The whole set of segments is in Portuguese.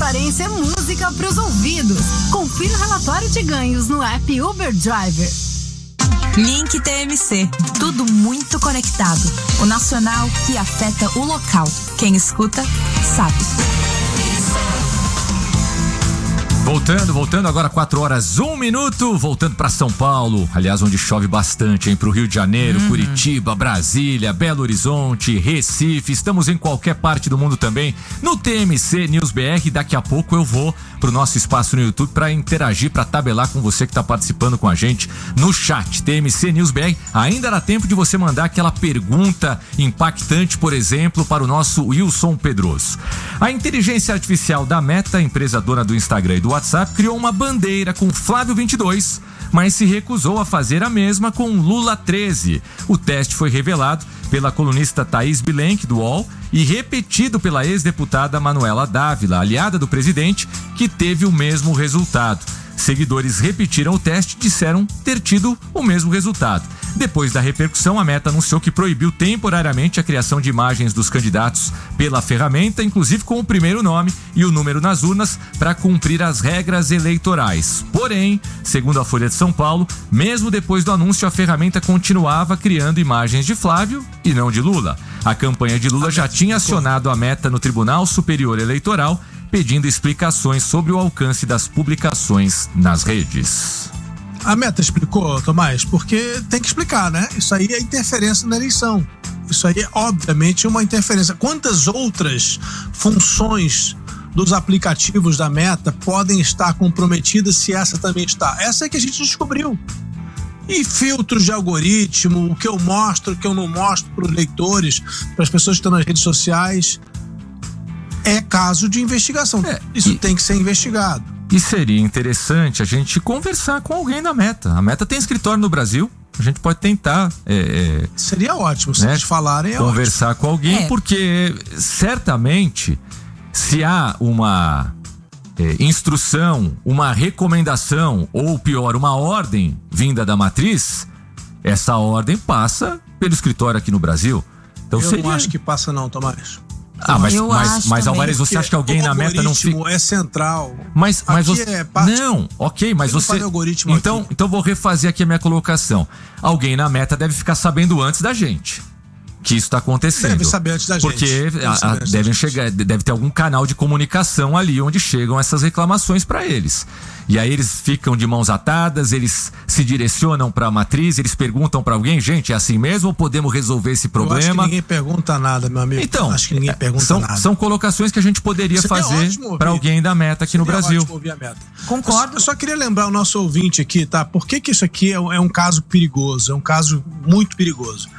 transparência é música pros ouvidos. Confira o relatório de ganhos no app Uber Driver. Link TMC, tudo muito conectado. O nacional que afeta o local. Quem escuta, sabe. Voltando agora 4h01, voltando para São Paulo, aliás, onde chove bastante, hein? Pro Rio de Janeiro, Curitiba, Brasília, Belo Horizonte, Recife, estamos em qualquer parte do mundo também, no TMC News BR. Daqui a pouco eu vou pro nosso espaço no YouTube para interagir, para tabelar com você que tá participando com a gente no chat, TMC News BR. Ainda dá tempo de você mandar aquela pergunta impactante, por exemplo, para o nosso Wilson Pedroso. A inteligência artificial da Meta, empresa dona do Instagram e do WhatsApp, criou uma bandeira com Flávio 22, mas se recusou a fazer a mesma com Lula 13. O teste foi revelado pela colunista Thaís Bilenque, do UOL, e repetido pela ex-deputada Manuela Dávila, aliada do presidente, que teve o mesmo resultado. Seguidores repetiram o teste e disseram ter tido o mesmo resultado. Depois da repercussão, a Meta anunciou que proibiu temporariamente a criação de imagens dos candidatos pela ferramenta, inclusive com o primeiro nome e o número nas urnas, para cumprir as regras eleitorais. Porém, segundo a Folha de São Paulo, mesmo depois do anúncio, a ferramenta continuava criando imagens de Flávio e não de Lula. A campanha de Lula já tinha acionado a Meta no Tribunal Superior Eleitoral, pedindo explicações sobre o alcance das publicações nas redes. A Meta explicou, Tomás, porque tem que explicar, né? Isso aí é interferência na eleição. Isso aí é, obviamente, uma interferência. Quantas outras funções dos aplicativos da Meta podem estar comprometidas se essa também está? Essa é que a gente descobriu. E filtros de algoritmo, o que eu mostro, o que eu não mostro para os leitores, para as pessoas que estão nas redes sociais, é caso de investigação. Isso tem que ser investigado. E seria interessante a gente conversar com alguém da Meta. A Meta tem escritório no Brasil. A gente pode tentar... seria ótimo, se eles falarem, conversar com alguém, porque certamente, se há uma instrução, uma recomendação, ou pior, uma ordem vinda da matriz, essa ordem passa pelo escritório aqui no Brasil. Então, eu não acho que passa não, Tomás. Mas Alvarez, você acha que alguém na Meta não fica... é central. Mas você... é parte... Não, ok, mas você... Então vou refazer aqui a minha colocação. Alguém na Meta deve ficar sabendo antes da gente que isso está acontecendo. Deve saber antes da gente. Porque deve ter algum canal de comunicação ali onde chegam essas reclamações para eles. E aí eles ficam de mãos atadas, eles se direcionam para a matriz, eles perguntam para alguém, gente, é assim mesmo ou podemos resolver esse problema? Eu acho que ninguém pergunta nada, meu amigo. Então, acho que ninguém pergunta nada. São colocações que a gente poderia fazer para alguém da Meta aqui no Brasil. Ouvir a Meta. Concordo. Eu só queria lembrar o nosso ouvinte aqui, tá? Por que isso aqui é um caso perigoso? É um caso muito perigoso.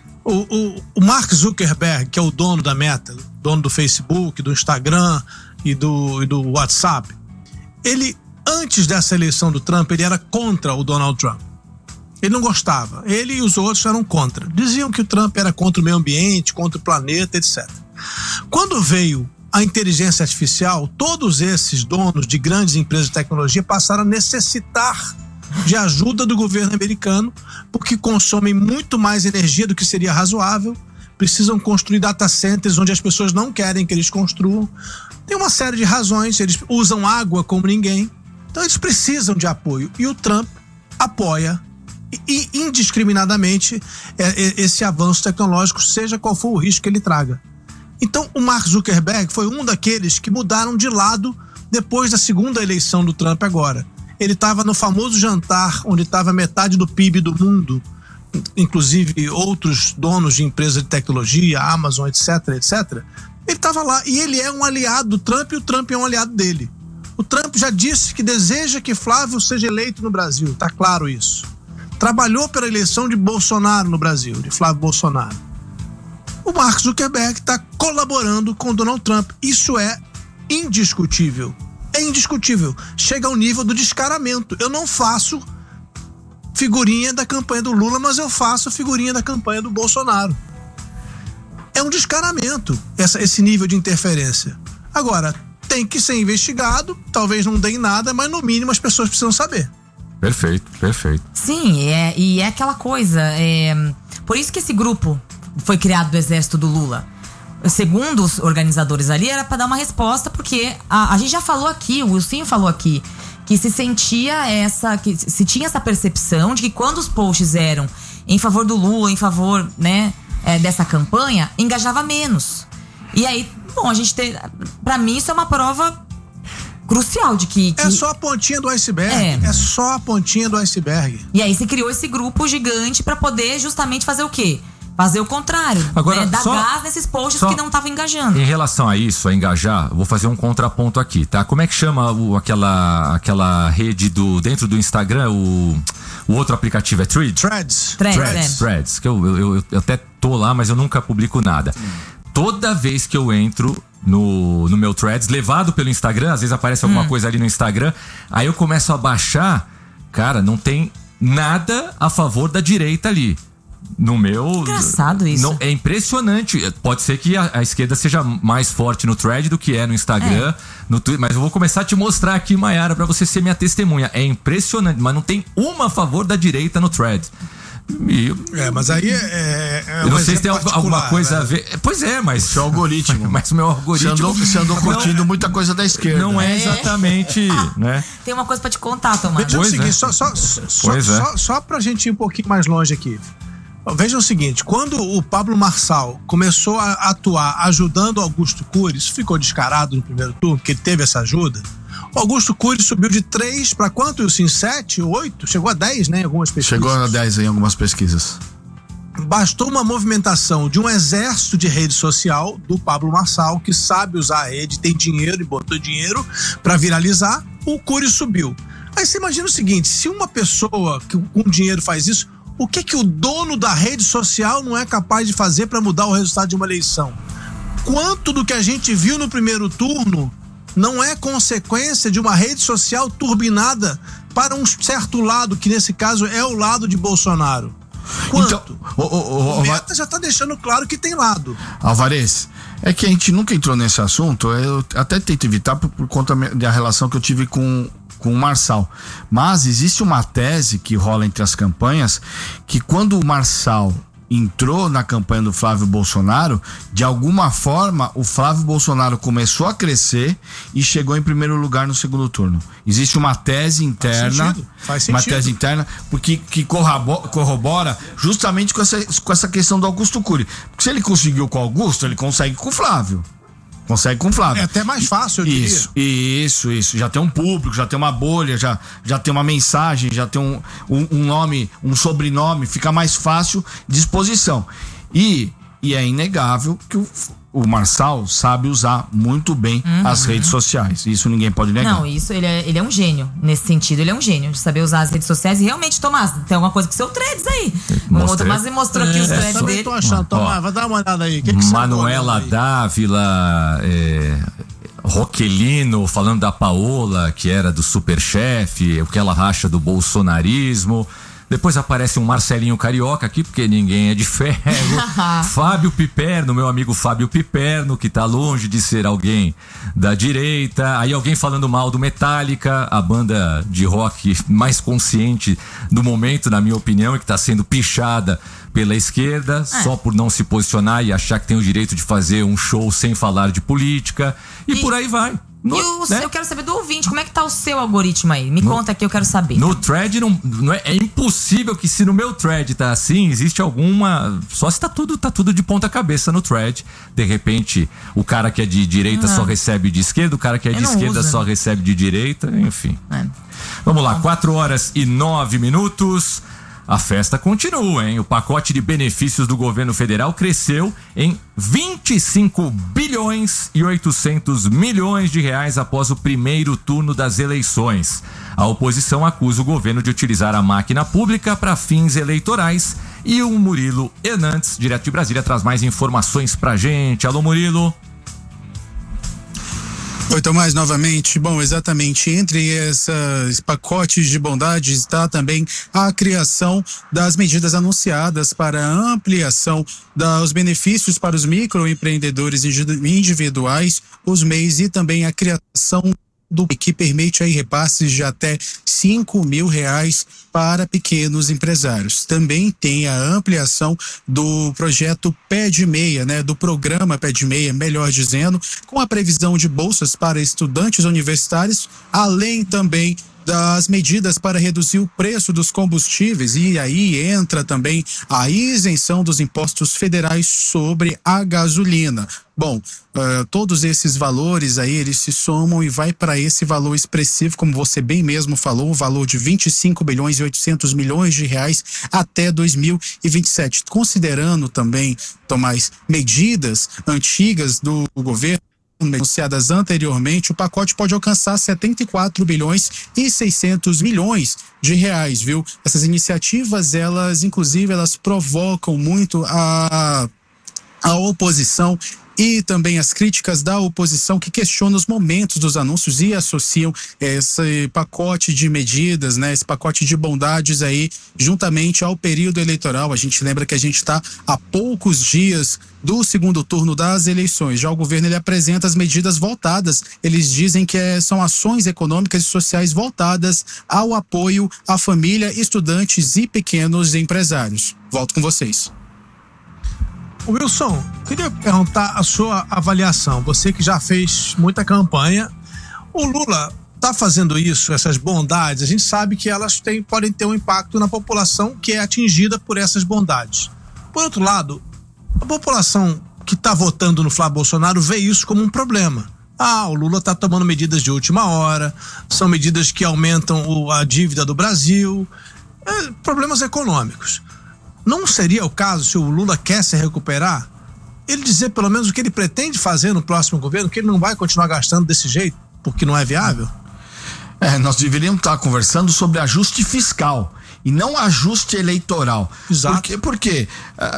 O Mark Zuckerberg, que é o dono da Meta, dono do Facebook, do Instagram e do WhatsApp, ele, antes dessa eleição do Trump, ele era contra o Donald Trump. Ele não gostava. Ele e os outros eram contra. Diziam que o Trump era contra o meio ambiente, contra o planeta, etc. Quando veio a inteligência artificial, todos esses donos de grandes empresas de tecnologia passaram a necessitar de ajuda do governo americano, porque consomem muito mais energia do que seria razoável, precisam construir data centers onde as pessoas não querem que eles construam. Tem uma série de razões, eles usam água como ninguém, então eles precisam de apoio. E o Trump apoia indiscriminadamente esse avanço tecnológico, seja qual for o risco que ele traga. Então o Mark Zuckerberg foi um daqueles que mudaram de lado depois da segunda eleição do Trump agora. Ele estava no famoso jantar onde estava metade do PIB do mundo, inclusive outros donos de empresas de tecnologia, Amazon, etc. Ele estava lá e ele é um aliado do Trump e o Trump é um aliado dele. O Trump já disse que deseja que Flávio seja eleito no Brasil, está claro isso. Trabalhou pela eleição de Bolsonaro no Brasil, de Flávio Bolsonaro. O Mark Zuckerberg está colaborando com o Donald Trump. Isso é indiscutível. É indiscutível. Chega ao nível do descaramento. Eu não faço figurinha da campanha do Lula, mas eu faço figurinha da campanha do Bolsonaro. É um descaramento esse nível de interferência. Agora, tem que ser investigado, talvez não dê em nada, mas no mínimo as pessoas precisam saber. Perfeito. Sim, e é aquela coisa, por isso que esse grupo foi criado do exército do Lula. segundo os organizadores ali, era para dar uma resposta, porque a gente já falou aqui, o Wilson falou aqui, que se tinha essa percepção de que quando os posts eram em favor do Lula, em favor, né, dessa campanha, engajava menos. E aí, bom, pra mim isso é uma prova crucial de que... É só a pontinha do iceberg. É só a pontinha do iceberg. E aí se criou esse grupo gigante pra poder justamente fazer o quê? Fazer o contrário. Agora, dar gás nesses posts que não estavam engajando. Em relação a isso, a engajar, vou fazer um contraponto aqui, tá? Como é que chama aquela rede dentro do Instagram, o outro aplicativo é Threads? Threads. Que eu até tô lá, mas eu nunca publico nada. Toda vez que eu entro no meu Threads, levado pelo Instagram, às vezes aparece alguma coisa ali no Instagram, aí eu começo a baixar, cara, não tem nada a favor da direita ali. No meu... Engraçado isso. Não, é impressionante. Pode ser que a esquerda seja mais forte no Thread do que é no Instagram, no Twitter, mas eu vou começar a te mostrar aqui, Mayara, pra você ser minha testemunha. É impressionante, mas não tem uma a favor da direita no Thread. Mas aí eu não sei se tem alguma coisa a ver. Pois é, mas seu algoritmo. Mas o meu algoritmo. Você andou curtindo muita coisa da esquerda. Não é exatamente. Né? Tem uma coisa pra te contar, Tomás. Veja o seguinte, só pra gente ir um pouquinho mais longe aqui. Veja o seguinte, quando o Pablo Marçal começou a atuar ajudando Augusto Cury, isso ficou descarado no primeiro turno, porque ele teve essa ajuda. O Augusto Cury subiu de 3 para quanto, Wilson? 7, 8? Chegou a 10, né? Em algumas pesquisas. Chegou a 10 em algumas pesquisas. Bastou uma movimentação de um exército de rede social do Pablo Marçal, que sabe usar a rede, tem dinheiro e botou dinheiro para viralizar, o Cury subiu. Aí você imagina o seguinte, se uma pessoa com dinheiro faz isso, o que o dono da rede social não é capaz de fazer para mudar o resultado de uma eleição? Quanto do que a gente viu no primeiro turno não é consequência de uma rede social turbinada para um certo lado, que nesse caso é o lado de Bolsonaro? Quanto? Então, o Meta já está deixando claro que tem lado. Alvarez, é que a gente nunca entrou nesse assunto, eu até tento evitar por conta da relação que eu tive com o Marçal, mas existe uma tese que rola entre as campanhas, que quando o Marçal entrou na campanha do Flávio Bolsonaro, de alguma forma o Flávio Bolsonaro começou a crescer e chegou em primeiro lugar no segundo turno. Existe uma tese interna, Faz sentido. Uma tese interna porque que corrobora justamente com essa questão do Augusto Cury. Porque se ele conseguiu com o Augusto, ele consegue com o Flávio. É até mais fácil, eu diria. Isso. Já tem um público, já tem uma bolha, já tem uma mensagem, já tem um nome, um sobrenome, fica mais fácil de exposição. E é inegável que o Marçal sabe usar muito bem as redes sociais. Isso ninguém pode negar. Não, isso ele é um gênio. Nesse sentido, ele é um gênio de saber usar as redes sociais. E realmente, Tomás, tem alguma coisa com seu Threads aí. O Tomás me mostrou aqui os Threads dele. Tô achando, Tomás, vai dar uma olhada aí. Manuela Dávila, Roquelino falando da Paola, que era do Superchef, o que ela racha do bolsonarismo. Depois aparece um Marcelinho Carioca aqui, porque ninguém é de ferro. Fábio Piperno, meu amigo Fábio Piperno, que tá longe de ser alguém da direita. Aí alguém falando mal do Metallica, a banda de rock mais consciente do momento, na minha opinião, e que tá sendo pichada pela esquerda, só por não se posicionar e achar que tem o direito de fazer um show sem falar de política. E por aí vai. Eu quero saber do ouvinte, como é que tá o seu algoritmo aí? Me conta aqui, eu quero saber. No Thread é impossível que, se no meu Thread tá assim, existe alguma... Só se tá tudo de ponta cabeça no Thread. De repente, o cara que é de direita só recebe de esquerda, o cara que é de esquerda só recebe de direita, enfim. Vamos lá, 4h09. A festa continua, hein? O pacote de benefícios do governo federal cresceu em 25 bilhões e 800 milhões de reais após o primeiro turno das eleições. A oposição acusa o governo de utilizar a máquina pública para fins eleitorais. E o Murilo Hernandes, direto de Brasília, traz mais informações pra gente. Alô, Murilo. Oi, Tomás, novamente. Bom, exatamente, entre esses pacotes de bondade está também a criação das medidas anunciadas para a ampliação dos benefícios para os microempreendedores individuais, os MEIs, e também a criação que permite aí repasses de até R$5.000 para pequenos empresários. Também tem a ampliação do projeto PED Meia, né, do programa PED Meia, melhor dizendo, com a previsão de bolsas para estudantes universitários, além também das medidas para reduzir o preço dos combustíveis, e aí entra também a isenção dos impostos federais sobre a gasolina. Bom, todos esses valores aí, eles se somam e vai para esse valor expressivo, como você bem mesmo falou, o valor de R$25.800 até 2027. Considerando também, Tomás, medidas antigas do governo, anunciadas anteriormente, o pacote pode alcançar R$74.600 bilhões, viu? Essas iniciativas, inclusive, elas provocam muito a oposição e também as críticas da oposição, que questionam os momentos dos anúncios e associam esse pacote de medidas, né, esse pacote de bondades aí, juntamente ao período eleitoral. A gente lembra que a gente está a poucos dias do segundo turno das eleições. Já o governo, ele apresenta as medidas voltadas, eles dizem que são ações econômicas e sociais voltadas ao apoio à família, estudantes e pequenos empresários. Volto com vocês. Wilson, queria perguntar a sua avaliação. Você que já fez muita campanha, o Lula está fazendo isso, essas bondades, a gente sabe que elas podem ter um impacto na população que é atingida por essas bondades. Por outro lado, a população que está votando no Flávio Bolsonaro vê isso como um problema. O Lula está tomando medidas de última hora, são medidas que aumentam a dívida do Brasil, problemas econômicos. Não seria o caso, se o Lula quer se recuperar, ele dizer pelo menos o que ele pretende fazer no próximo governo, que ele não vai continuar gastando desse jeito, porque não é viável? Nós deveríamos estar conversando sobre ajuste fiscal e não ajuste eleitoral. Exato. Porque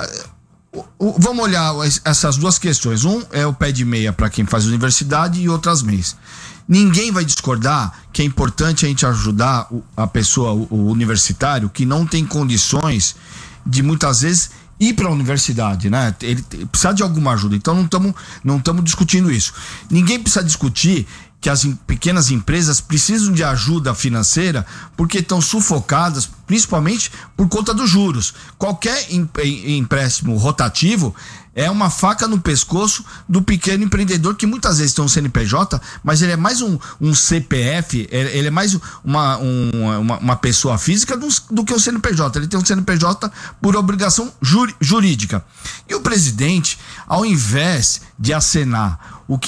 vamos olhar essas duas questões. Um é o PED Meia para quem faz universidade e outras meias. Ninguém vai discordar que é importante a gente ajudar a pessoa, o universitário, que não tem condições de muitas vezes ir para a universidade, né? Ele precisa de alguma ajuda. Então não estamos discutindo isso. Ninguém precisa discutir que as pequenas empresas precisam de ajuda financeira porque estão sufocadas, principalmente por conta dos juros. Qualquer empréstimo rotativo é uma faca no pescoço do pequeno empreendedor, que muitas vezes tem um CNPJ, mas ele é mais um CPF, ele é mais uma pessoa física do que o CNPJ. Ele tem um CNPJ por obrigação jurídica. E o presidente, ao invés de acenar o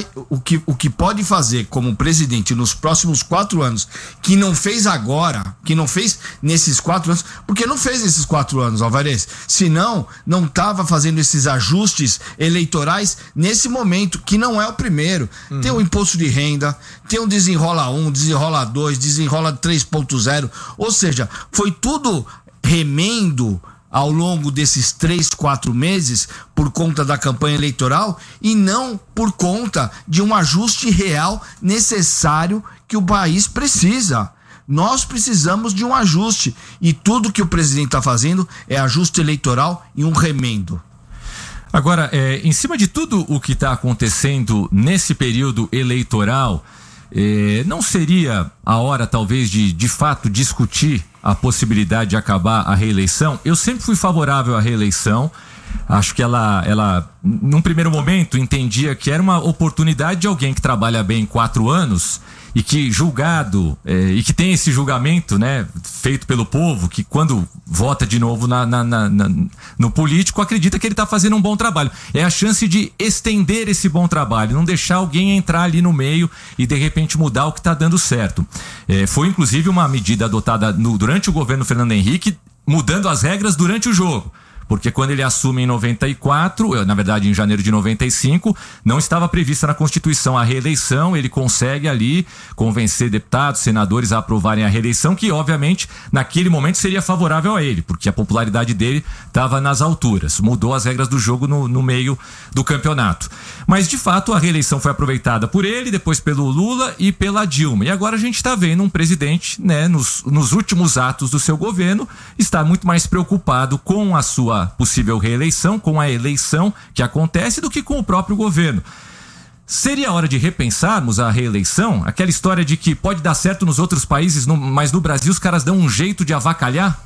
que pode fazer como presidente nos próximos 4 anos, que não fez agora, que não fez nesses 4 anos, porque não fez nesses 4 anos, Alvarez, senão não estava fazendo esses ajustes eleitorais nesse momento, que não é o primeiro. Tem o imposto de renda, tem o desenrola 1, desenrola 2, desenrola 3.0, ou seja, foi tudo remendo ao longo desses 3-4 meses por conta da campanha eleitoral e não por conta de um ajuste real necessário que o país precisa. Nós precisamos de um ajuste e tudo que o presidente está fazendo é ajuste eleitoral e um remendo. Agora, em cima de tudo o que está acontecendo nesse período eleitoral, não seria a hora talvez de fato discutir a possibilidade de acabar a reeleição? Eu sempre fui favorável à reeleição. Acho que ela num primeiro momento entendia que era uma oportunidade de alguém que trabalha bem 4 anos e que julgado e que tem esse julgamento, né, feito pelo povo, que quando vota de novo no político acredita que ele está fazendo um bom trabalho. É a chance de estender esse bom trabalho, não deixar alguém entrar ali no meio e de repente mudar o que está dando certo. Foi inclusive uma medida adotada durante o governo Fernando Henrique, mudando as regras durante o jogo. Porque quando ele assume em 94, na verdade em janeiro de 95, não estava prevista na Constituição a reeleição. Ele consegue ali convencer deputados, senadores a aprovarem a reeleição, que obviamente naquele momento seria favorável a ele, porque a popularidade dele estava nas alturas. Mudou as regras do jogo no meio do campeonato. Mas de fato a reeleição foi aproveitada por ele, depois pelo Lula e pela Dilma. E agora a gente está vendo um presidente, né, nos últimos atos do seu governo, está muito mais preocupado com a sua possível reeleição, com a eleição que acontece, do que com o próprio governo. seria hora de repensarmos a reeleição? Aquela história de que pode dar certo nos outros países, mas no Brasil os caras dão um jeito de avacalhar?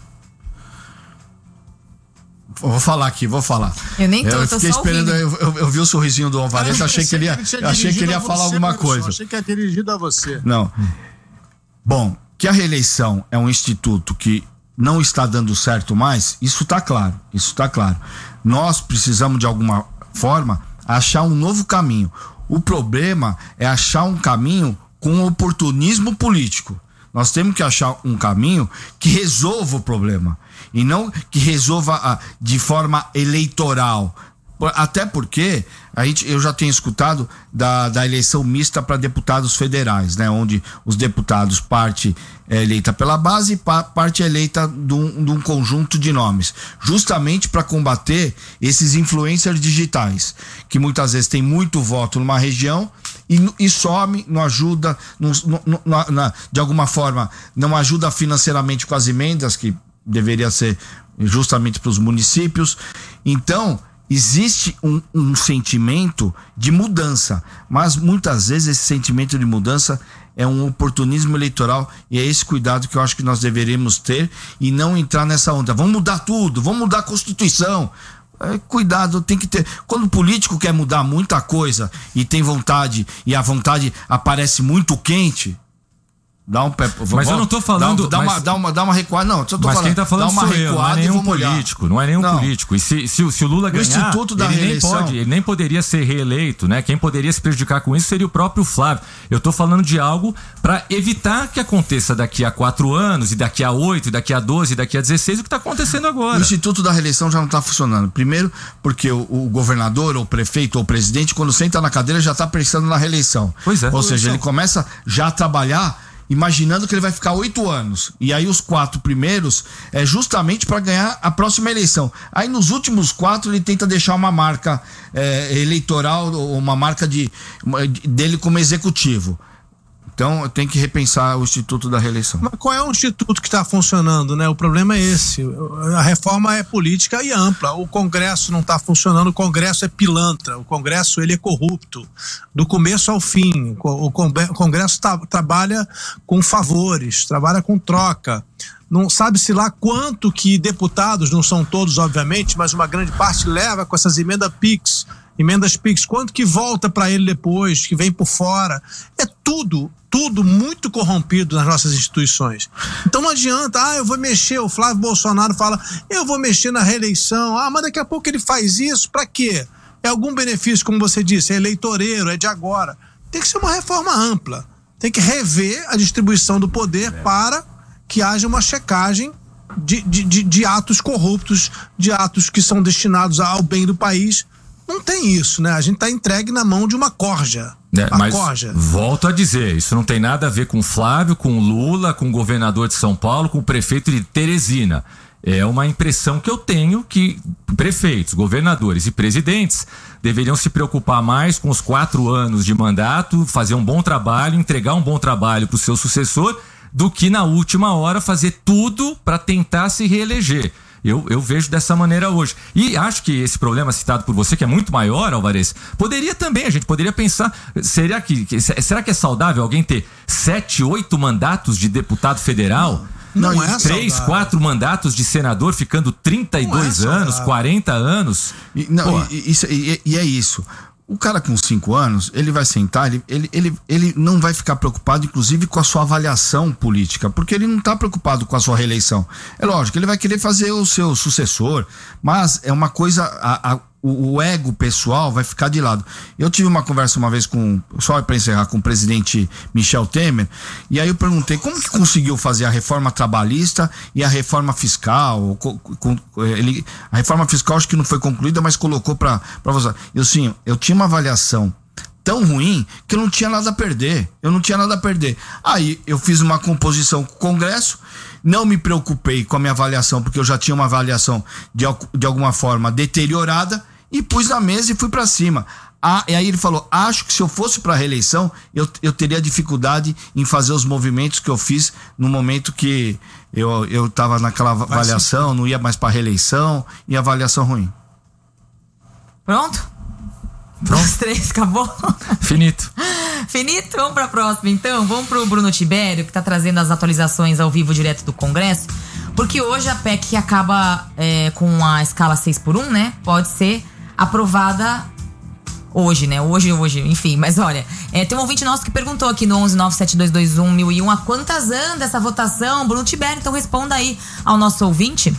Vou falar. Eu nem tô, eu tô fiquei só esperando, ouvindo. eu vi o sorrisinho do Alvarez, achei que ele ia falar alguma coisa. Achei que é dirigido a você. Não. Bom, que a reeleição é um instituto que não está dando certo mais, isso está claro. Nós precisamos, de alguma forma, achar um novo caminho. O problema é achar um caminho com oportunismo político. Nós temos que achar um caminho que resolva o problema e não que resolva de forma eleitoral. Até porque eu já tenho escutado da eleição mista para deputados federais, né? Onde os deputados, parte é eleita pela base e parte é eleita de um conjunto de nomes, justamente para combater esses influencers digitais, que muitas vezes tem muito voto numa região e some, não ajuda, de alguma forma, não ajuda financeiramente com as emendas, que deveria ser justamente para os municípios. Então, existe um sentimento de mudança, mas muitas vezes esse sentimento de mudança é um oportunismo eleitoral, e é esse cuidado que eu acho que nós deveríamos ter e não entrar nessa onda. Vamos mudar tudo, vamos mudar a Constituição. Cuidado, tem que ter. Quando o político quer mudar muita coisa e tem vontade, e a vontade aparece muito quente, dá um pé. Mas eu não tô falando. Dá uma recuada. Não, só tô mas falando. Quem tá falando sou eu, não é nenhum político. Não é nenhum político. E se o Lula ganhar, Instituto da reeleição, ele nem poderia ser reeleito, né? Quem poderia se prejudicar com isso seria o próprio Flávio. Eu tô falando de algo para evitar que aconteça daqui a 4 anos, e daqui a 8, e daqui a 12, e daqui a 16, o que tá acontecendo agora. O Instituto da Reeleição já não tá funcionando. Primeiro, porque o governador, ou o prefeito, ou o presidente, quando senta na cadeira, já tá pensando na reeleição. Pois é. Ou seja, ele começa já a trabalhar imaginando que ele vai ficar 8 anos. E aí os 4 primeiros é justamente para ganhar a próxima eleição. Aí nos últimos 4 ele tenta deixar uma marca eleitoral, uma marca dele como executivo. Então tem que repensar o Instituto da Reeleição. Mas qual é o instituto que está funcionando, né? O problema é esse. A reforma é política e ampla. O Congresso não está funcionando, o Congresso é pilantra, o Congresso ele é corrupto, do começo ao fim. O Congresso trabalha com favores, trabalha com troca. Não sabe-se lá quanto que deputados, não são todos obviamente, mas uma grande parte leva com essas emendas PIX, quanto que volta para ele depois, que vem por fora. É tudo muito corrompido nas nossas instituições. Então não adianta, eu vou mexer, o Flávio Bolsonaro fala, eu vou mexer na reeleição, mas daqui a pouco ele faz isso, para quê? É algum benefício, como você disse, é eleitoreiro, é de agora. Tem que ser uma reforma ampla, tem que rever a distribuição do poder para que haja uma checagem de atos corruptos, de atos que são destinados ao bem do país. Não tem isso, né? A gente tá entregue na mão de uma corja. Mas volto a dizer, isso não tem nada a ver com o Flávio, com o Lula, com o governador de São Paulo, com o prefeito de Teresina. É uma impressão que eu tenho que prefeitos, governadores e presidentes deveriam se preocupar mais com os 4 anos de mandato, fazer um bom trabalho, entregar um bom trabalho para o seu sucessor, do que na última hora fazer tudo para tentar se reeleger. Eu vejo dessa maneira hoje. E acho que esse problema citado por você, que é muito maior, Alvarez, a gente poderia pensar, será que é saudável alguém ter 7, 8 mandatos de deputado federal? Não é 3, saudável. 4 mandatos de senador ficando 32 anos, 40 anos? E é isso. O cara com 5 anos, ele vai sentar, ele não vai ficar preocupado, inclusive, com a sua avaliação política, porque ele não está preocupado com a sua reeleição. É lógico, ele vai querer fazer o seu sucessor, mas é uma coisa, o ego pessoal vai ficar de lado. Eu tive uma conversa uma vez só para encerrar, com o presidente Michel Temer, e aí eu perguntei como que conseguiu fazer a reforma trabalhista e a reforma fiscal. A reforma fiscal acho que não foi concluída, mas colocou para você. Eu tinha uma avaliação tão ruim que eu não tinha nada a perder. Aí eu fiz uma composição com o Congresso, não me preocupei com a minha avaliação, porque eu já tinha uma avaliação de alguma forma deteriorada, e pus na mesa e fui para cima. E aí ele falou, acho que se eu fosse para a reeleição, eu teria dificuldade em fazer os movimentos que eu fiz no momento que eu estava naquela avaliação, não ia mais para a reeleição, e avaliação ruim. Pronto? 2, 3, acabou? Finito. Finito, vamos pra próxima então. Vamos pro Bruno Tibério, que tá trazendo as atualizações ao vivo direto do Congresso. Porque hoje a PEC acaba com a escala 6x1, né? Pode ser aprovada hoje, né? Hoje, enfim. Mas olha, tem um ouvinte nosso que perguntou aqui no 11972211001 a quantas anda essa votação. Bruno Tibério, então responda aí ao nosso ouvinte.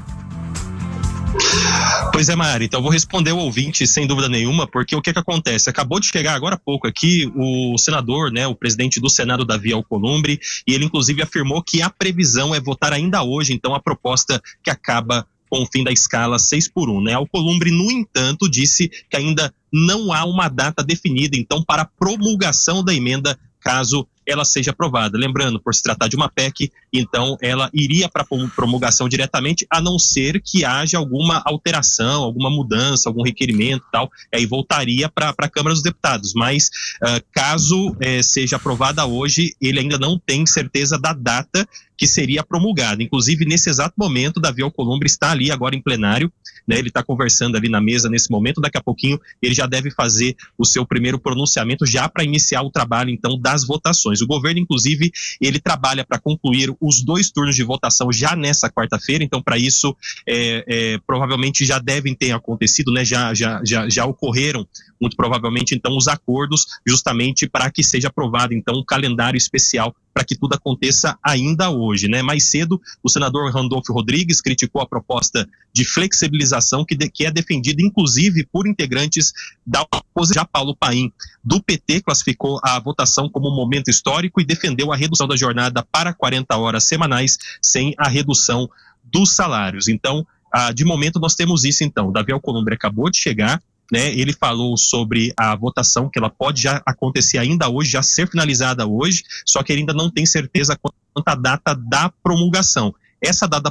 Pois é, Mari, então eu vou responder o ouvinte sem dúvida nenhuma, porque o que acontece? Acabou de chegar agora há pouco aqui o senador, né, o presidente do Senado, Davi Alcolumbre, e ele inclusive afirmou que a previsão é votar ainda hoje, então, a proposta que acaba com o fim da escala 6x1, né? Alcolumbre, no entanto, disse que ainda não há uma data definida, então, para a promulgação da emenda, caso ela seja aprovada. Lembrando, por se tratar de uma PEC, então ela iria para promulgação diretamente, a não ser que haja alguma alteração, alguma mudança, algum requerimento e tal, aí voltaria para a Câmara dos Deputados. Mas caso seja aprovada hoje, ele ainda não tem certeza da data que seria promulgada. Inclusive, nesse exato momento, Davi Alcolumbre está ali agora em plenário, né? Ele está conversando ali na mesa nesse momento, daqui a pouquinho ele já deve fazer o seu primeiro pronunciamento já para iniciar o trabalho, então, das votações. O governo, inclusive, ele trabalha para concluir os 2 turnos de votação já nessa quarta-feira, então, para isso, provavelmente já devem ter acontecido, né? Já ocorreram, muito provavelmente, então, os acordos justamente para que seja aprovado, então, um calendário especial para que tudo aconteça ainda hoje, né? Mais cedo, o senador Randolfo Rodrigues criticou a proposta de flexibilização que é defendida, inclusive, por integrantes da oposição. Já Paulo Paim, do PT, classificou a votação como um momento histórico e defendeu a redução da jornada para 40 horas semanais, sem a redução dos salários. Então, de momento, nós temos isso, então. Davi Alcolumbre acabou de chegar, né? Ele falou sobre a votação, que ela pode já acontecer ainda hoje, já ser finalizada hoje, só que ele ainda não tem certeza quanto à data da promulgação. Essa data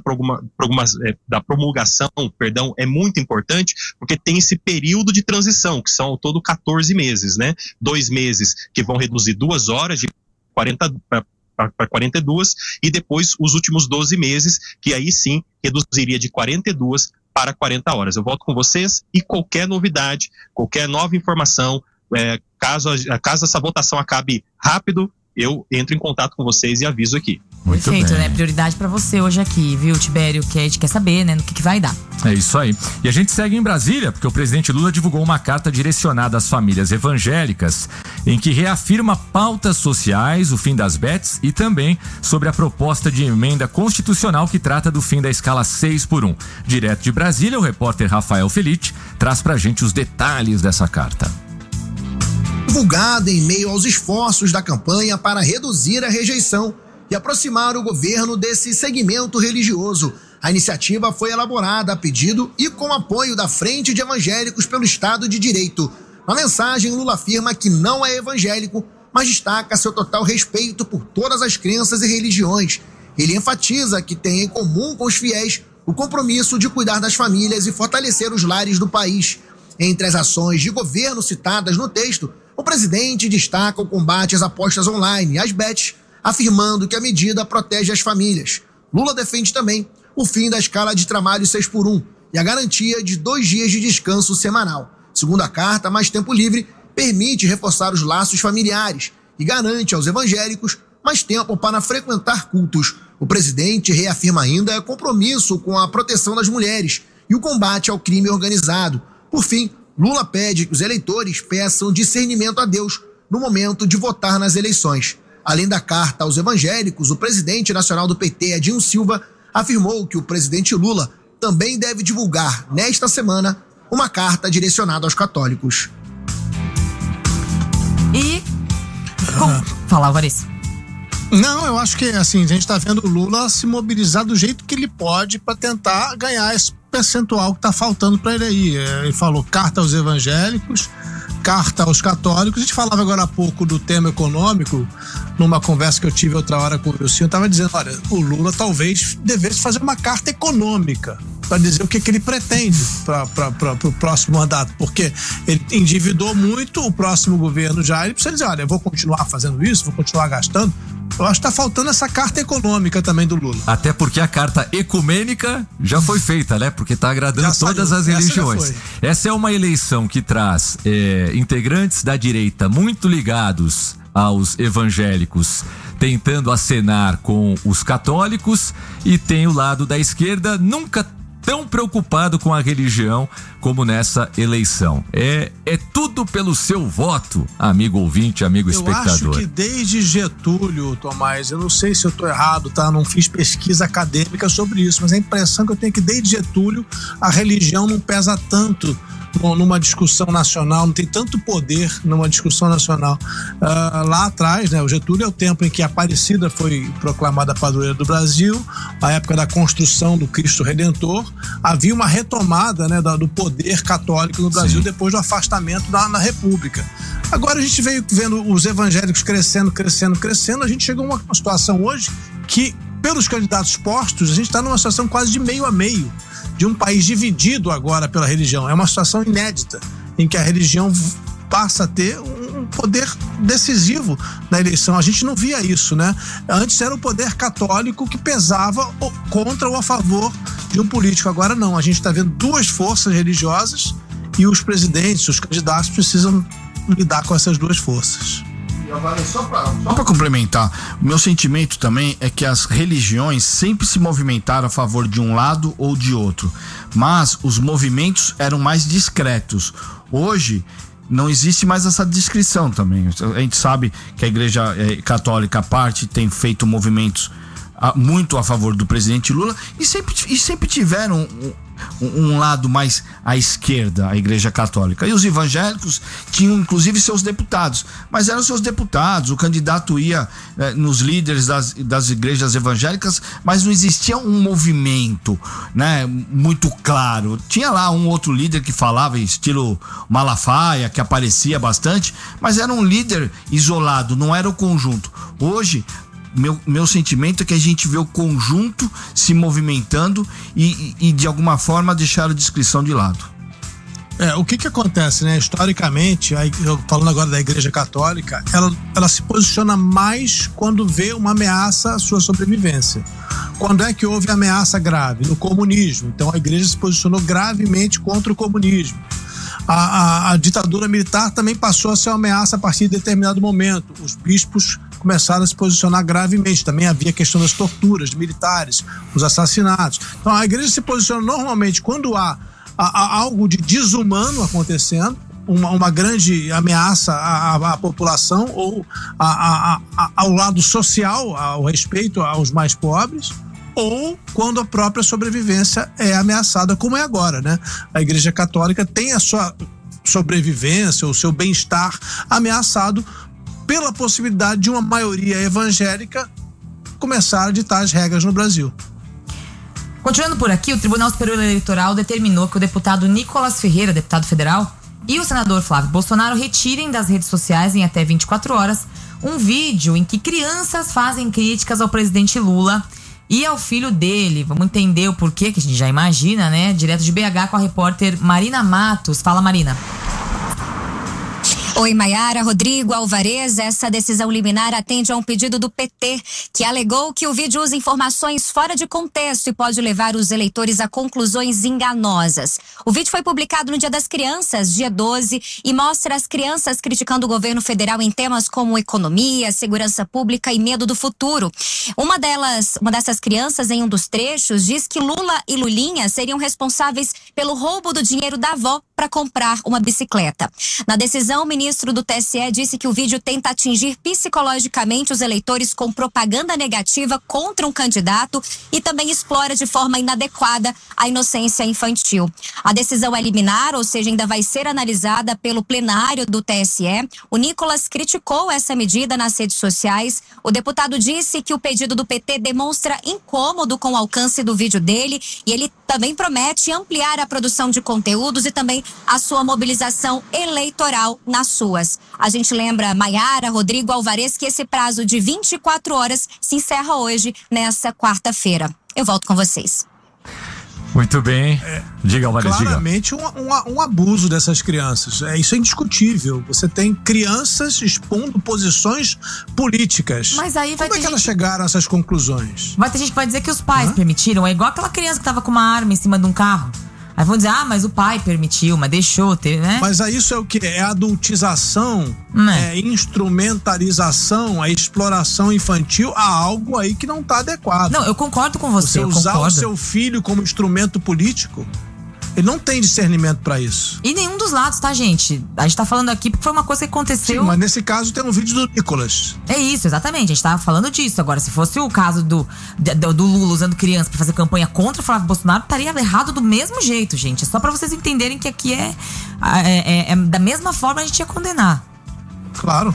da promulgação, é muito importante, porque tem esse período de transição, que são ao todo 14 meses, né? 2 meses que vão reduzir 2 horas de 40 para 42, e depois os últimos 12 meses, que aí sim reduziria de 42 para 40 horas. Eu volto com vocês e qualquer novidade, qualquer nova informação, caso essa votação acabe rápido, eu entro em contato com vocês e aviso aqui. Muito Perfeito, bem. né? Prioridade pra você hoje aqui, viu, Tibério? Que a gente quer saber, né, no que vai dar. É isso aí. E a gente segue em Brasília, porque o presidente Lula divulgou uma carta direcionada às famílias evangélicas, em que reafirma pautas sociais, o fim das bets e também sobre a proposta de emenda constitucional que trata do fim da escala 6x1. Direto de Brasília, o repórter Rafael Felice traz pra gente os detalhes dessa carta. Divulgada em meio aos esforços da campanha para reduzir a rejeição e aproximar o governo desse segmento religioso. A iniciativa foi elaborada a pedido e com apoio da Frente de Evangélicos pelo Estado de Direito. Na mensagem, Lula afirma que não é evangélico, mas destaca seu total respeito por todas as crenças e religiões. Ele enfatiza que tem em comum com os fiéis o compromisso de cuidar das famílias e fortalecer os lares do país. Entre as ações de governo citadas no texto, o presidente destaca o combate às apostas online e às bets, afirmando que a medida protege as famílias. Lula defende também o fim da escala de trabalho 6x1 e a garantia de 2 dias de descanso semanal. Segundo a carta, mais tempo livre permite reforçar os laços familiares e garante aos evangélicos mais tempo para frequentar cultos. O presidente reafirma ainda compromisso com a proteção das mulheres e o combate ao crime organizado. Por fim, Lula pede que os eleitores peçam discernimento a Deus no momento de votar nas eleições. Além da carta aos evangélicos, o presidente nacional do PT, Edinho Silva, afirmou que o presidente Lula também deve divulgar, nesta semana, uma carta direcionada aos católicos. E... Fala, Alvarez. Não, eu acho que assim, a gente está vendo o Lula se mobilizar do jeito que ele pode para tentar ganhar esse percentual que está faltando para ele aí. Ele falou carta aos evangélicos, carta aos católicos. A gente falava agora há pouco do tema econômico, numa conversa que eu tive outra hora com o Wilson, eu estava dizendo, olha, o Lula talvez devesse fazer uma carta econômica para dizer o que ele pretende para o próximo mandato, porque ele endividou muito o próximo governo já, ele precisa dizer, olha, eu vou continuar fazendo isso, vou continuar gastando. Eu acho que tá faltando essa carta econômica também do Lula. Até porque a carta ecumênica já foi feita, né? Porque tá agradando todas as religiões. Essa é uma eleição que traz integrantes da direita muito ligados aos evangélicos, tentando acenar com os católicos, e tem o lado da esquerda nunca tão preocupado com a religião como nessa eleição. É tudo pelo seu voto, amigo ouvinte, amigo espectador. Eu acho que desde Getúlio, Tomás, eu não sei se eu tô errado, tá? Não fiz pesquisa acadêmica sobre isso, mas a impressão que eu tenho é que desde Getúlio a religião não pesa tanto numa discussão nacional, não tem tanto poder numa discussão nacional. Lá atrás, né, o Getúlio é o tempo em que a Aparecida foi proclamada padroeira do Brasil, a época da construção do Cristo Redentor, havia uma retomada, né, do poder católico no Brasil. Sim. Depois do afastamento na República. Agora a gente veio vendo os evangélicos crescendo, a gente chegou a uma situação hoje que, pelos candidatos postos, a gente está numa situação quase de meio a meio, de um país dividido agora pela religião. É uma situação inédita, em que a religião passa a ter um poder decisivo na eleição. A gente não via isso, né? Antes era o poder católico que pesava contra ou a favor de um político. Agora não, a gente está vendo duas forças religiosas e os presidentes, os candidatos precisam lidar com essas duas forças. Só para complementar, o meu sentimento também é que as religiões sempre se movimentaram a favor de um lado ou de outro, mas os movimentos eram mais discretos. Hoje não existe mais essa descrição também. A gente sabe que a Igreja Católica tem feito movimentos muito a favor do presidente Lula e sempre tiveram um lado mais à esquerda, a Igreja Católica. E os evangélicos tinham inclusive seus deputados, mas eram seus deputados, o candidato ia nos líderes das igrejas evangélicas, mas não existia um movimento, né, muito claro. Tinha lá um outro líder que falava estilo Malafaia, que aparecia bastante, mas era um líder isolado, não era o conjunto. Hoje meu sentimento é que a gente vê o conjunto se movimentando e de alguma forma deixar a descrição de lado. O que acontece, né? Historicamente, falando agora da Igreja Católica, ela se posiciona mais quando vê uma ameaça à sua sobrevivência. Quando é que houve ameaça grave? No comunismo. Então a Igreja se posicionou gravemente contra o comunismo. A ditadura militar também passou a ser uma ameaça a partir de determinado momento. Os bispos começaram a se posicionar gravemente. Também havia a questão das torturas militares, os assassinatos. Então a Igreja se posiciona normalmente quando há algo de desumano acontecendo, uma grande ameaça à população ou ao lado social, ao respeito aos mais pobres, ou quando a própria sobrevivência é ameaçada, como é agora, né? A Igreja Católica tem a sua sobrevivência, o seu bem-estar ameaçado pela possibilidade de uma maioria evangélica começar a ditar as regras no Brasil. Continuando por aqui, o Tribunal Superior Eleitoral determinou que o deputado Nicolas Ferreira, deputado federal, e o senador Flávio Bolsonaro retirem das redes sociais em até 24 horas um vídeo em que crianças fazem críticas ao presidente Lula e ao filho dele. Vamos entender o porquê, que a gente já imagina, né? Direto de BH com a repórter Marina Matos. Fala, Marina. Oi, Maiara, Rodrigo, Alvarez. Essa decisão liminar atende a um pedido do PT, que alegou que o vídeo usa informações fora de contexto e pode levar os eleitores a conclusões enganosas. O vídeo foi publicado no Dia das Crianças, dia 12, e mostra as crianças criticando o governo federal em temas como economia, segurança pública e medo do futuro. Uma dessas crianças, em um dos trechos, diz que Lula e Lulinha seriam responsáveis pelo roubo do dinheiro da avó para comprar uma bicicleta. Na decisão, o ministro do TSE disse que o vídeo tenta atingir psicologicamente os eleitores com propaganda negativa contra um candidato e também explora de forma inadequada a inocência infantil. A decisão é liminar, ou seja, ainda vai ser analisada pelo plenário do TSE. O Nicolas criticou essa medida nas redes sociais. O deputado disse que o pedido do PT demonstra incômodo com o alcance do vídeo dele e ele também promete ampliar a produção de conteúdos e também a sua mobilização eleitoral nas ruas. A gente lembra, Maiara, Rodrigo, Alvarez, que esse prazo de 24 horas se encerra hoje, nessa quarta-feira. Eu volto com vocês. Muito bem. Diga, Alvarez, diga. Claramente um abuso dessas crianças. Isso é indiscutível. Você tem crianças expondo posições políticas. Mas aí vai Como é que elas chegaram a essas conclusões? Vai ter gente que vai dizer que os pais permitiram. É igual aquela criança que tava com uma arma em cima de um carro. Aí vão dizer, mas o pai permitiu, mas deixou ter, né? Mas aí isso é o que? É adultização, é instrumentalização, é exploração infantil a algo aí que não tá adequado. Não, eu concordo com você. Você usar o seu filho como instrumento político, ele não tem discernimento pra isso. E nenhum dos lados, tá, gente? A gente tá falando aqui porque foi uma coisa que aconteceu. Sim, mas nesse caso tem um vídeo do Nicolas. É isso, exatamente. A gente tava falando disso. Agora, se fosse o caso do Lula usando criança pra fazer campanha contra o Flávio Bolsonaro, estaria errado do mesmo jeito, gente. É só pra vocês entenderem que aqui é da mesma forma a gente ia condenar. Claro.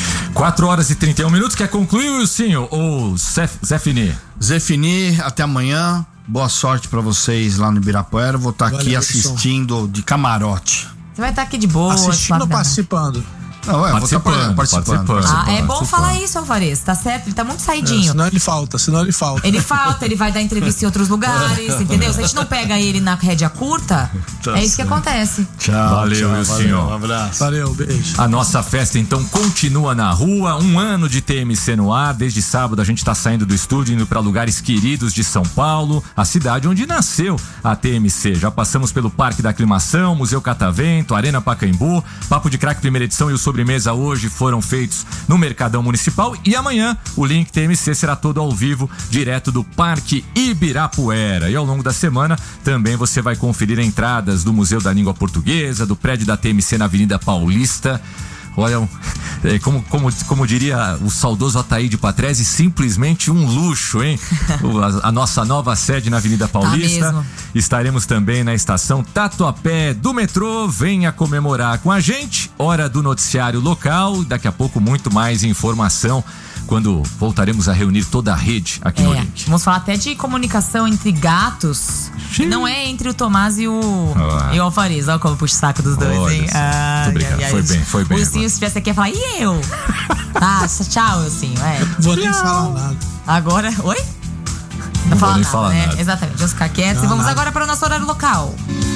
4h31. Quer concluir, Wilsinho? Ou Zé Fini, até amanhã. Boa sorte pra vocês lá no Ibirapuera. Vou estar aqui assistindo de camarote. Você vai estar aqui de boa. Assistindo ou participando? Não, vou estar participando. É bom falar isso, Alvarez. Tá certo? Ele tá muito saidinho. Senão ele falta. Ele vai dar entrevista em outros lugares, entendeu? Se a gente não pega ele na rédea curta, é isso que acontece. Tchau. Valeu, Wilsinho. Um abraço. Valeu, beijo. A nossa festa, então, continua na rua. 1 ano de TMC no ar. Desde sábado a gente tá saindo do estúdio, indo pra lugares queridos de São Paulo, a cidade onde nasceu a TMC. Já passamos pelo Parque da Aclimação, Museu Catavento, Arena Pacaembu, Papo de Craque primeira edição e o sobremesa hoje foram feitos no Mercadão Municipal, e amanhã o Link TMC será todo ao vivo, direto do Parque Ibirapuera. E ao longo da semana também você vai conferir entradas do Museu da Língua Portuguesa, do prédio da TMC na Avenida Paulista. Olha, como diria o saudoso Ataíde Patrese, simplesmente um luxo, hein? A nossa nova sede na Avenida Paulista. Estaremos também na estação Tatuapé do metrô. Venha comemorar com a gente. Hora do noticiário local. Daqui a pouco muito mais informação quando voltaremos a reunir toda a rede aqui no Link. Vamos falar até de comunicação entre gatos. Não é entre o Tomás e o Alvarez. Olha como puxa o saco dos dois, hein? Muito obrigado. Foi bem. O Wilsinho, se tivesse aqui, ia falar, e eu? Tchau, Wilsinho. Vou nem falar nada. Agora, oi? Não vou nem falar nada. Exatamente, vamos ficar quietos. E vamos agora para o nosso horário local.